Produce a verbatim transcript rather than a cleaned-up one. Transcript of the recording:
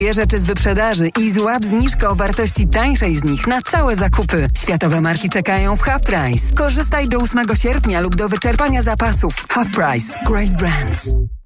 rzeczy z wyprzedaży i złap zniżkę o wartości tańszej z nich na całe zakupy. Światowe marki czekają w Half Price. Korzystaj do ósmego sierpnia lub do wyczerpania zapasów. Half Price. Great brands.